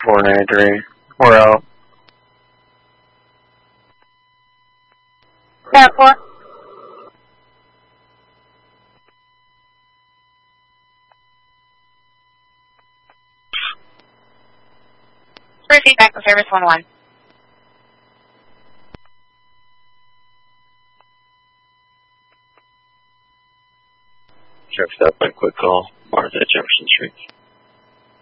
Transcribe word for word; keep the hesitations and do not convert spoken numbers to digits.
four ninety-three. We're out. Yeah, four. Free feedback to service one one. Sheriff's up by quick call. Mars at Jefferson Street.